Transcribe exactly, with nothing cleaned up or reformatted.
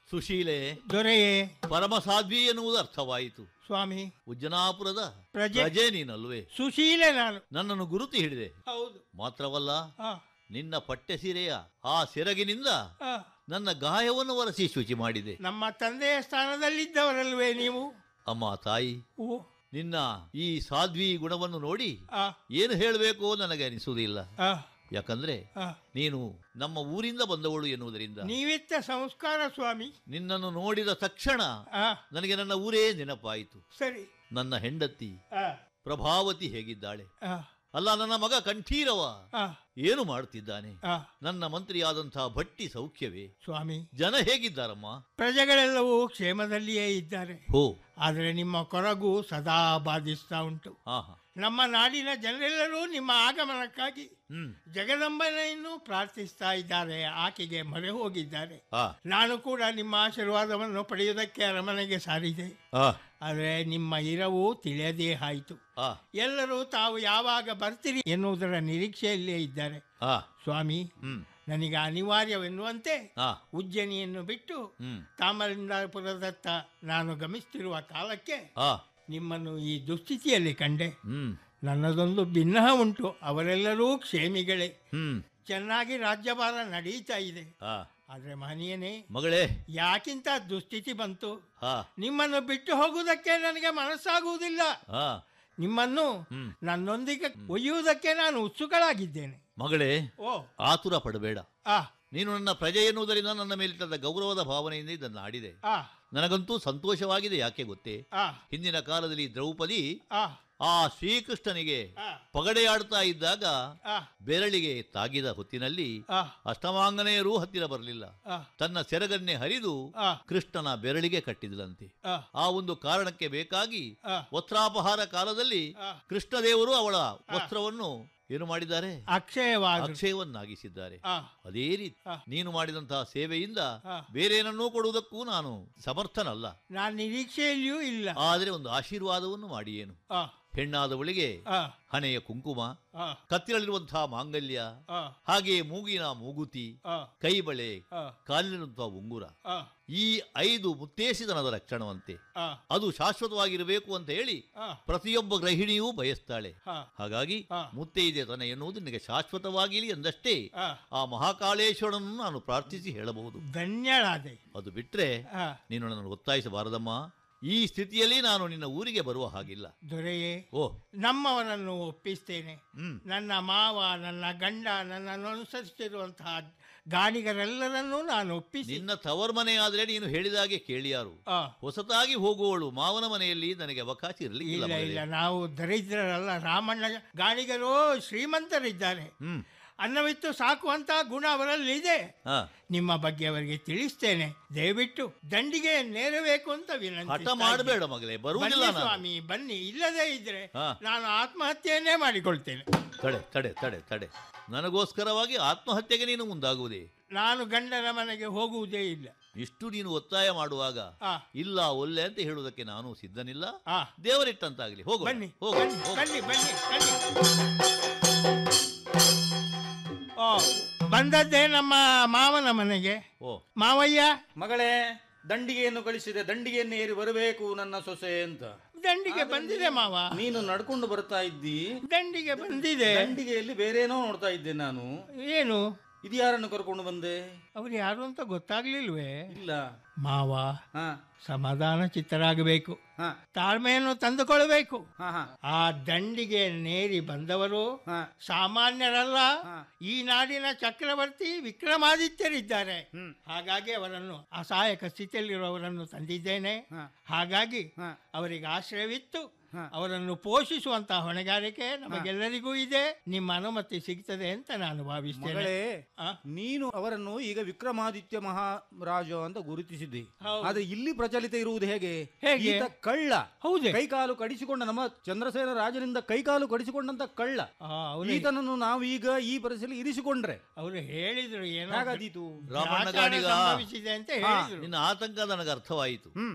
ಸುಶೀಲೆ, ದೊರೆಯೇ, ಪರಮ ಸಾಧ್ವಿ ಎನ್ನುವುದು ಅರ್ಥವಾಯಿತು. ಸ್ವಾಮಿ, ಉಜ್ಜನಾಪುರದ ಪ್ರಜೆ ಪ್ರಜೆ ನೀನಲ್ವೇ? ಸುಶೀಲೆ ನಾನು. ನನ್ನನ್ನು ಗುರುತು ಹಿಡಿದೆ. ಹೌದು. ಮಾತ್ರವಲ್ಲ, ಆ, ನಿನ್ನ ಪಟ್ಟೆ ಸೀರೆಯ ಆ ಸೆರಗಿನಿಂದ ಆ, ನನ್ನ ಗಾಯವನ್ನು ಒರೆಸಿ ಶುಚಿ ಮಾಡಿದೆ. ನಮ್ಮ ತಂದೆಯ ಸ್ಥಾನದಲ್ಲಿದ್ದವರಲ್ವೇ ನೀವು? ಅಮ್ಮ ತಾಯಿ, ಓ, ನಿನ್ನ ಈ ಸಾಧ್ವಿ ಗುಣವನ್ನು ನೋಡಿ ಆ, ಏನು ಹೇಳಬೇಕು ನನಗೆ ಅನಿಸುವುದಿಲ್ಲ. ಆ, ಯಾಕಂದ್ರೆ ಆ. ನೀನು ನಮ್ಮ ಊರಿಂದ ಬಂದವಳು ಎನ್ನುವುದರಿಂದ. ನೀವಿತ್ತ ಸಂಸ್ಕಾರ ಸ್ವಾಮಿ. ನಿನ್ನನ್ನು ನೋಡಿದ ತಕ್ಷಣ ಆ, ನನಗೆ ನನ್ನ ಊರೇ ನೆನಪಾಯಿತು. ಸರಿ. ನನ್ನ ಹೆಂಡತಿ ಆ, ಪ್ರಭಾವತಿ ಹೇಗಿದ್ದಾಳೆ? ಆ, ಅಲ್ಲ, ನನ್ನ ಮಗ ಕಂಠೀರವ ಆ, ಏನು ಮಾಡುತ್ತಿದ್ದಾನೆ? ಆ. ನನ್ನ ಮಂತ್ರಿಯಾದಂತಹ ಭಟ್ಟಿ ಸೌಖ್ಯವೇ? ಸ್ವಾಮಿ, ಜನ ಹೇಗಿದ್ದಾರಮ್ಮ? ಪ್ರಜೆಗಳೆಲ್ಲವೂ ಕ್ಷೇಮದಲ್ಲಿಯೇ ಇದ್ದಾರೆ. ಹೋ, ಆದರೆ ನಿಮ್ಮ ಕೊರಗು ಸದಾ ಬಾಧಿಸ್ತಾ ಉಂಟು. ಆಹಾ, ನಮ್ಮ ನಾಡಿನ ಜನರೆಲ್ಲರೂ ನಿಮ್ಮ ಆಗಮನಕ್ಕಾಗಿ ಹ್ಮ್, ಜಗದಂಬನೆಯನ್ನು ಪ್ರಾರ್ಥಿಸ್ತಾ ಇದ್ದಾರೆ. ಆಕೆಗೆ ಮೊರೆ ಹೋಗಿದ್ದಾರೆ. ಆ, ನಾನು ಕೂಡ ನಿಮ್ಮ ಆಶೀರ್ವಾದವನ್ನು ಪಡೆಯುವುದಕ್ಕೆ ಅರಮನೆಗೆ ಸಾರಿದೆ. ಆ, ಆದರೆ ನಿಮ್ಮ ಇರವು ತಿಳಿಯದೇ ಆಯಿತು. ಆ, ಎಲ್ಲರೂ ತಾವು ಯಾವಾಗ ಬರ್ತೀರಿ ಎನ್ನುವುದರ ನಿರೀಕ್ಷೆಯಲ್ಲೇ ಇದ್ದಾರೆ. ಆ, ಸ್ವಾಮಿ, ಹ್ಮ್, ನನಗೆ ಅನಿವಾರ್ಯವೆನ್ನುವಂತೆ ಆ, ಉಜ್ಜಯಿನಿಯನ್ನು ಬಿಟ್ಟು ಹ್ಮ್, ತಾಮಲಿಂಗಾಪುರದತ್ತ ನಾನು ಗಮಿಸುತ್ತಿರುವ ಕಾಲಕ್ಕೆ ಆ, ನಿಮ್ಮನ್ನು ಈ ದುಸ್ಥಿತಿಯಲ್ಲಿ ಕಂಡೆ. ಹ್ಮ್, ನನ್ನದೊಂದು ಭಿನ್ನ ಉಂಟು. ಅವರೆಲ್ಲರೂ ಕ್ಷೇಮಿಗಳೇ, ಹ್ಮ್, ಚೆನ್ನಾಗಿ ರಾಜ್ಯಭಾರ ನಡೀತಾ ಇದೆ. ಆ, ಆದ್ರೆ ಮಹನೀಯನೇ, ಮಗಳೇ, ಯಾಕಿಂತ ದುಸ್ಥಿತಿ ಬಂತು? ಆ, ನಿಮ್ಮನ್ನು ಬಿಟ್ಟು ಹೋಗುವುದಕ್ಕೆ ನನಗೆ ಮನಸ್ಸಾಗುವುದಿಲ್ಲ. ಆ, ನಿಮ್ಮನ್ನು ಹ್ಮ್. ನನ್ನೊಂದಿಗೆ ಒಯ್ಯುವುದಕ್ಕೆ ನಾನು ಉತ್ಸುಕಳಾಗಿದ್ದೇನೆ. ಮಗಳೇ, ಓ, ಆತುರ ಪಡಬೇಡ. ಆ, ನೀನು ನನ್ನ ಪ್ರಜೆ ಎನ್ನುವುದರಿಂದ ನನ್ನ ಮೇಲಿಟ್ಟದ ಗೌರವದ ಭಾವನೆಯಿಂದ ಇದನ್ನು ಆಡಿದೆ. ಆ, ನನಗಂತೂ ಸಂತೋಷವಾಗಿದೆ. ಯಾಕೆ ಗೊತ್ತೇ? ಆ, ಹಿಂದಿನ ಕಾಲದಲ್ಲಿ ದ್ರೌಪದಿ ಆ, ಆ ಶ್ರೀಕೃಷ್ಣನಿಗೆ ಆ, ಪಗಡೆಯಾಡ್ತಾ ಇದ್ದಾಗ ಆ, ಬೆರಳಿಗೆ ತಾಗಿದ ಹೊತ್ತಿನಲ್ಲಿ ಆ, ಅಷ್ಟಮಾಂಗನೆಯರೂ ಹತ್ತಿರ ಬರಲಿಲ್ಲ. ಆ, ತನ್ನ ಸೆರಗನ್ನೇ ಹರಿದು ಆ, ಕೃಷ್ಣನ ಬೆರಳಿಗೆ ಕಟ್ಟಿದಳಂತೆ. ಆ, ಆ ಒಂದು ಕಾರಣಕ್ಕೆ ಬೇಕಾಗಿ ಆ, ವಸ್ತ್ರಾಪಹಾರ ಕಾಲದಲ್ಲಿ ಆ. ಕೃಷ್ಣದೇವರು ಅವಳ ವಸ್ತ್ರವನ್ನು ಏನು ಮಾಡಿದ್ದಾರೆ? ಅಕ್ಷಯವಾದ ಅಕ್ಷಯವನ್ನಾಗಿಸಿದ್ದಾರೆ. ಆ, ಅದೇ ರೀತಿ ಆ. ನೀನು ಮಾಡಿದಂತಹ ಸೇವೆಯಿಂದ ಆ. ಬೇರೇನನ್ನೂ ಕೊಡುವುದಕ್ಕೂ ನಾನು ಸಮರ್ಥನಲ್ಲ. ನಾನು ನಿರೀಕ್ಷೆಯಲ್ಲಿಯೂ ಇಲ್ಲ. ಆದರೆ ಒಂದು ಆಶೀರ್ವಾದವನ್ನು ಮಾಡಿ ಏನು, ಆ, ಹೆಣ್ಣಾದವಳಿಗೆ ಆ, ಹಣೆಯ ಕುಂಕುಮ, ಆ, ಕತ್ತಿನಲ್ಲಿರುವಂತಹ ಮಾಂಗಲ್ಯ, ಆ, ಹಾಗೆಯೇ ಮೂಗಿನ ಮೂಗುತಿ, ಆ, ಕೈಬಳೆ, ಆ, ಕಾಲಿನಂತಹ ಉಂಗುರ, ಆ, ಈ ಐದು ಮುತ್ತೇಸಿದನದ ಲಕ್ಷಣವಂತೆ ಆ, ಅದು ಶಾಶ್ವತವಾಗಿರಬೇಕು ಅಂತ ಹೇಳಿ ಆ, ಪ್ರತಿಯೊಬ್ಬ ಗೃಹಿಣಿಯೂ ಬಯಸ್ತಾಳೆ. ಆ, ಹಾಗಾಗಿ ಆ. ಮುತ್ತೈದೆತನ ಎನ್ನುವುದು ನಿನಗೆ ಶಾಶ್ವತವಾಗಿಲಿ ಎಂದಷ್ಟೇ ಆ. ಆ ಮಹಾಕಾಳೇಶ್ವರನನ್ನು ನಾನು ಪ್ರಾರ್ಥಿಸಿ ಹೇಳಬಹುದು. ಧನ್ಯಳಾದೆ. ಅದು ಬಿಟ್ರೆ ಆ, ನೀನು ನನ್ನನ್ನು ಒತ್ತಾಯಿಸಬಾರದಮ್ಮ. ಈ ಸ್ಥಿತಿಯಲ್ಲಿ ನಾನು ನಿನ್ನ ಊರಿಗೆ ಬರುವ ಹಾಗಿಲ್ಲ. ದೊರೆಯೇ, ಓ, ನಮ್ಮವರನ್ನು ಒಪ್ಪಿಸ್ತೇನೆ. ಹ್ಮ್, ನನ್ನ ಮಾವ, ನನ್ನ ಗಂಡ, ನನ್ನನ್ನು ಅನುಸರಿಸುತ್ತಿರುವಂತಹ ಗಾಣಿಗರೆಲ್ಲರನ್ನೂ ನಾನು ಒಪ್ಪಿಸಿ. ನಿನ್ನ ತವರ್ ಮನೆ ಆದ್ರೆ ನೀನು ಹೇಳಿದಾಗೆ ಕೇಳಿಯಾರು. ಆ, ಹೊಸತಾಗಿ ಹೋಗುವವಳು ಮಾವನ ಮನೆಯಲ್ಲಿ ನನಗೆ ಅವಕಾಶ ಇರಲಿಲ್ಲ. ಇಲ್ಲ ಇಲ್ಲ, ನಾವು ದರಿದ್ರರಲ್ಲ. ರಾಮಣ್ಣ ಗಾಣಿಗರು ಶ್ರೀಮಂತರಿದ್ದಾರೆ. ಹ್ಮ್, ಅನ್ನವಿತ್ತು ಸಾಕುವಂತಹ ಗುಣ ಅವರಲ್ಲಿ ಇದೆ. ಹಾ, ನಿಮ್ಮ ಬಗ್ಗೆ ಅವರಿಗೆ ತಿಳಿಸ್ತೇನೆ. ದಯವಿಟ್ಟು ದಂಡಿಗೆ ನೇರಬೇಕು ಅಂತ ಹಠ ವಿನಂತಿ. ಮಾಡಬೇಡ ಮಗಳೇ, ಬರುವುದಿಲ್ಲ ನಾನು. ಸ್ವಾಮಿ, ಬನ್ನಿ. ಇಲ್ಲದೇ ಇದ್ರೆ ಹಾ. ನಾನು ಆತ್ಮಹತ್ಯೆಯನ್ನೇ ಮಾಡಿಕೊಳ್ತೇನೆ. ತಡೆ ತಡೆ ತಡೆ ತಡೆ ನನಗೋಸ್ಕರವಾಗಿ ಆತ್ಮಹತ್ಯೆಗೆ ನೀನು ಮುಂದಾಗುವುದೇ? ನಾನು ಗಂಡನ ಮನೆಗೆ ಹೋಗುವುದೇ ಇಲ್ಲ. ಇಷ್ಟು ನೀನು ಒತ್ತಾಯ ಮಾಡುವಾಗ ಆ, ಇಲ್ಲ ಒಲ್ಲೆ ಅಂತ ಹೇಳುವುದಕ್ಕೆ ನಾನು ಸಿದ್ಧನಿಲ್ಲ. ಆ, ದೇವರಿಟ್ಟಂತಾಗಲಿ, ಹೋಗು ಬನ್ನಿ ಹೋಗು, ಬನ್ನಿ ಹೋಗು. ಬನ್ನಿ ಬನ್ನಿ ಬನ್ನಿ. ಓ, ಬಂದದ್ದೇ ನಮ್ಮ ಮಾವನ ಮನೆಗೆ. ಓ, ಮಾವಯ್ಯ, ಮಗಳೇ, ದಂಡಿಗೆಯನ್ನು ಕಳಿಸಿದೆ. ದಂಡಿಗೆಯನ್ನು ಏರಿ ಬರಬೇಕು ನನ್ನ ಸೊಸೆ ಅಂತ. ದಂಡಿಗೆ ಬಂದಿದೆ ಮಾವ. ನೀನು ನಡ್ಕೊಂಡು ಬರ್ತಾ ಇದ್ದಿ. ದಂಡಿಗೆ ಬಂದಿದೆ. ದಂಡಿಗೆಯಲ್ಲಿ ಬೇರೇನೋ ನೋಡ್ತಾ ಇದ್ದೆ ನಾನು. ಏನು? ಇದು ಯಾರನ್ನು ಕರ್ಕೊಂಡು ಬಂದೆ? ಅವ್ರು ಯಾರು ಅಂತ ಗೊತ್ತಾಗ್ಲಿಲ್ವೇ? ಇಲ್ಲ. ಮಾವ, ಹಾ, ಸಮಾಧಾನ ಚಿತ್ತರಾಗಬೇಕು. ಹಾ, ತಾಳ್ಮೆಯನ್ನು ತಂದುಕೊಳ್ಬೇಕು. ಹಾ, ಹಾ, ಆ ದಂಡಿಗೆ ನೇರಿ ಬಂದವರು ಹಾ, ಸಾಮಾನ್ಯರಲ್ಲ. ಹಾ. ಈ ನಾಡಿನ ಚಕ್ರವರ್ತಿ ವಿಕ್ರಮಾದಿತ್ಯರಿದ್ದಾರೆ. ಹ್ಮ್. ಹಾಗಾಗಿ ಅವರನ್ನು ಅಸಹಾಯಕ ಸ್ಥಿತಿಯಲ್ಲಿರುವವರನ್ನು ತಂದಿದ್ದೇನೆ. ಹಾ. ಹಾಗಾಗಿ ಹಾ. ಅವರಿಗೆ ಆಶ್ರಯವಿತ್ತು ಹಾ. ಅವರನ್ನು ಪೋಷಿಸುವಂತಹ ಹೊಣೆಗಾರಿಕೆ ನಮಗೆಲ್ಲರಿಗೂ ಇದೆ. ನಿಮ್ಮ ಅನುಮತಿ ಸಿಗ್ತದೆ ಅಂತ ನಾನು ಭಾವಿಸ್ತೇನೆ. ಮಗಳೇ, ಆ? ನೀನು ಅವರನ್ನು ಈಗ ವಿಕ್ರಮಾದಿತ್ಯ ಮಹಾರಾಜ ಅಂತ ಗುರುತಿಸಿದ್ದಿ. ಹೌದು. ಆದ್ರೆ ಇಲ್ಲಿ ಪ್ರಚಲಿತ ಇರುವುದು ಹೇಗೆ? ಹೇಗೆ? ಈತ ಕಳ್ಳ. ಹೌದೇ? ಕೈಕಾಲು ಕಡಿಸಿಕೊಂಡ ನಮ್ಮ ಚಂದ್ರಸೇನ ರಾಜನಿಂದ ಕೈಕಾಲು ಕಡಿಸಿಕೊಂಡಂತ ಕಳ್ಳ. ಆ, ಅವ್ರು ಈತನನ್ನು ನಾವು ಈಗ ಈ ಪರಿಸ್ಥಿತಿಯಲ್ಲಿ ಇರಿಸಿಕೊಂಡ್ರೆ ಅವರು ಹೇಳಿದ್ರು ಏನೋ ಹೇಗಾದೀತು? ರಾಮಣ್ಣ ಗ್ರಾಚಾರ ಗಾಣಿಗ, ಸಂಭವಿಸಿದೆ ಅಂತ ಹೇಳಿದ್ರು. ನಿನ್ನ ಆತಂಕ ನನಗೆ ಅರ್ಥವಾಯಿತು.